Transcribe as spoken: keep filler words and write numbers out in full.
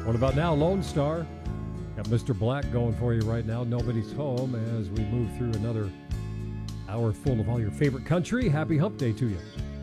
What about now, Lone Star? Got Mister Black going for you right now. Nobody's home as we move through another hour full of all your favorite country. Happy Hump Day to you.